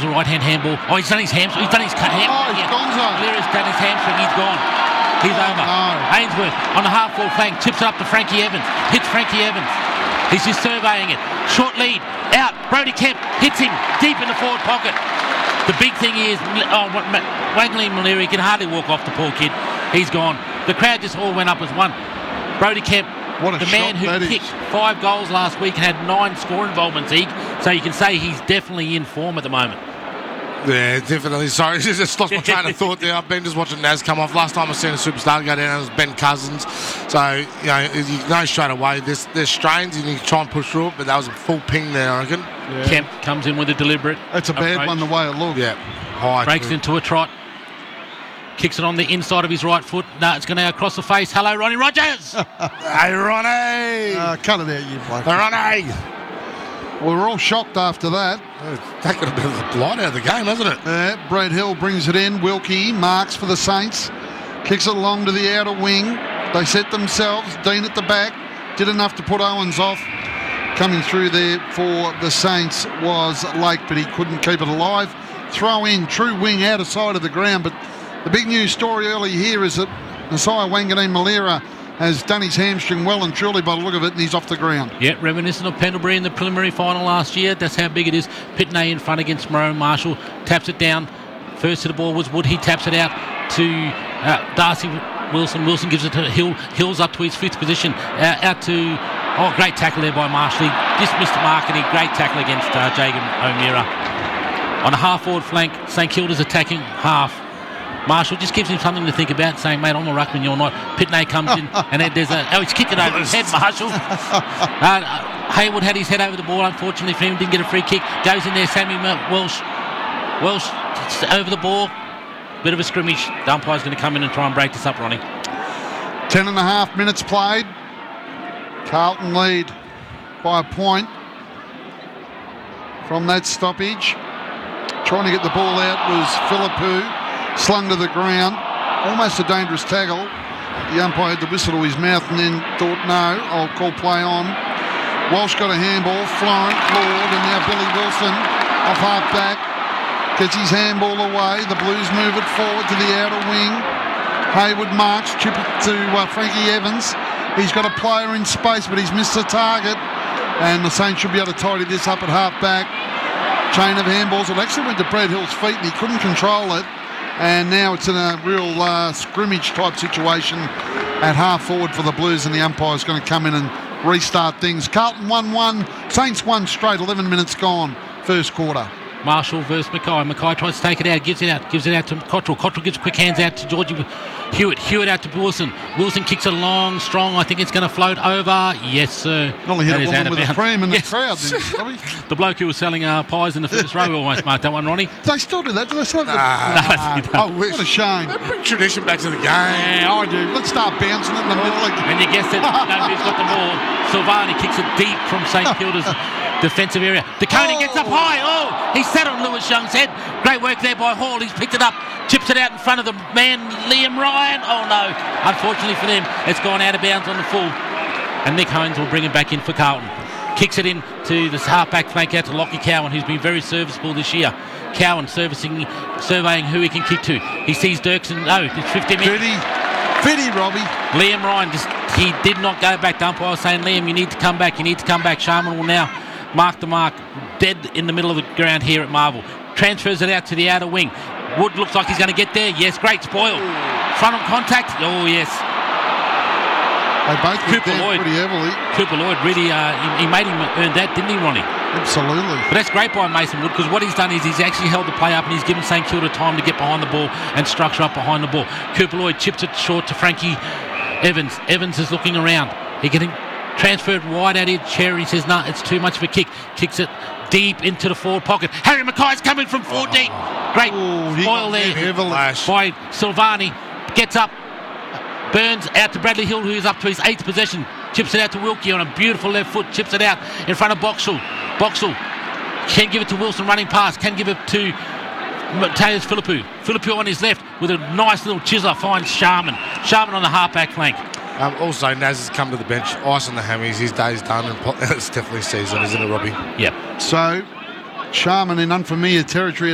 a right-hand handball. Oh, he's done his hamstring. He's done his hamstring. Oh, he's gonzo. Malira's done his hamstring. He's gone. He's over. No. Ainsworth on the half-forward flank. Tips it up to Frankie Evans. Hits Frankie Evans. He's just surveying it. Short lead. Out. Brody Kemp hits him deep in the forward pocket. The big thing is, Wangley Malira, he can hardly walk off the poor kid. He's gone. The crowd just all went up as one. Brody Kemp, the man who kicked 5 goals last week and had 9 score involvements, so you can say he's definitely in form at the moment. Yeah, definitely. Sorry, just lost my train of thought there. I've been just watching Naz come off. Last time I seen a superstar go down, it was Ben Cousins. So, you know straight away, there's strains and you can try and push through it, but that was a full ping there, I reckon. Yeah. Kemp comes in with a deliberate It's a bad approach. one the way it looked. Yeah. High Breaks into a trot. Kicks it on the inside of his right foot. No, it's going to go across the face. Hello, Ronnie Rogers. Hey, Ronnie! Cut it out, you bloke. Hey, Ronnie! Well, we're all shocked after that. It's taken a bit of the light out of the game, hasn't it? Brad Hill brings it in. Wilkie marks for the Saints. Kicks it along to the outer wing. They set themselves. Dean at the back. Did enough to put Owens off. Coming through there for the Saints was Lake, but he couldn't keep it alive. Throw in, true wing out of side of the ground. But the big news story early here is that Nasiah Wanganeen Malira has done his hamstring well and truly by the look of it, and he's off the ground. Yeah, reminiscent of Pendlebury in the preliminary final last year. That's how big it is. Pitney in front against Maroon Marshall. Taps it down. First to the ball was Wood. He taps it out to Darcy Wilson. Wilson gives it to Hill. Hill's up to his 5th position. Out to... Oh, great tackle there by Marshall. He just missed the mark, and great tackle against Jagan O'Meara. On the half-forward flank, St Kilda's attacking half. Marshall just gives him something to think about, saying, mate, I'm a ruckman, you're not. Pitney comes in, and then there's a... Oh, he's kicked it over his head, Marshall. Hayward had his head over the ball, unfortunately for him, didn't get a free kick. Goes in there, Sammy Welsh. Welsh over the ball. Bit of a scrimmage. The umpire's going to come in and try and break this up, Ronnie. 10.5 minutes played. Carlton lead by a point from that stoppage. Trying to get the ball out was Philippou. Slung to the ground, almost a dangerous tackle. The umpire had the whistle to his mouth and then thought, no, I'll call play on. Walsh got a handball, Florent, Lord, and now Billy Wilson off half back. Gets his handball away. The Blues move it forward to the outer wing. Hayward marks, chip it to Frankie Evans. He's got a player in space, but he's missed the target. And the Saints should be able to tidy this up at half back. Chain of handballs. It actually went to Brad Hill's feet and he couldn't control it. And now it's in a real scrimmage type situation at half forward for the Blues, and the umpire's going to come in and restart things. Carlton 1-1, Saints 1 straight, 11 minutes gone, first quarter. Marshall versus Mackay. Mackay tries to take it out, gives it out to Cottrell. Cottrell gives quick hands out to Georgie Hewitt. Hewitt out to Wilson. Wilson kicks it long, strong. I think it's going to float over. Yes, sir. Only hit a woman with a pram in the crowd. The bloke who was selling pies in the first row almost marked that one, Ronnie. They still do that? Do they still have I wish. What a shame. They bring tradition back to the game. Yeah, I do. Let's start bouncing it in the middle again. And you guess that nobody's got the ball. Silvani kicks it deep from St Kilda's defensive area. DeConey gets up high. Oh, he sat on Lewis Young's head. Great work there by Hall. He's picked it up, chips it out in front of the man, Liam Ryan. Oh, no. Unfortunately for them, it's gone out of bounds on the full. And Nick Holmes will bring it back in for Carlton. Kicks it in to the half-back flank out to Lockie Cowan, who's been very serviceable this year. Cowan surveying who he can kick to. He sees Dirksen. No, it's 50 minutes. 50, Robbie. Liam Ryan, he did not go back. The umpire was saying, Liam, you need to come back. Sharman will now mark the mark, dead in the middle of the ground here at Marvel. Transfers it out to the outer wing. Wood looks like he's going to get there. Yes, great spoil. Front on contact. Oh, yes. They both went down pretty heavily. Cooper Lloyd really, he made him earn that, didn't he, Ronnie? Absolutely. But that's great by Mason Wood, because what he's done is he's actually held the play up and he's given St Kilda time to get behind the ball and structure up behind the ball. Cooper Lloyd chips it short to Frankie Evans. Evans is looking around. He getting transferred wide out here. Cherry says, no, it's too much of a kick. Kicks it deep into the forward pocket. Harry Mackay's coming from 4 deep. Great spoil there by Silvani. Gets up. Burns out to Bradley Hill, who's up to his 8th possession. Chips it out to Wilkie on a beautiful left foot. Chips it out in front of Boxall. Boxall can give it to Wilson running past. Can give it to Mateus Philippou. Philippou on his left with a nice little chisel. Finds Sharman. Sharman on the half-back flank. Also, Naz has come to the bench. Ice on the hammies. His day's done. And it's definitely season, isn't it, Robbie? Yep. So, Sharman in unfamiliar territory